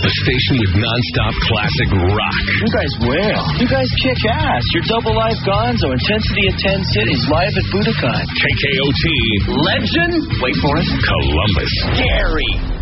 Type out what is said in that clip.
The station with nonstop classic rock. You guys wail. You guys kick ass. You're double live gonzo. Intensity of 10 cities. Live at Budokan. KKOT. Legend. Wait for it. Columbus. Gary.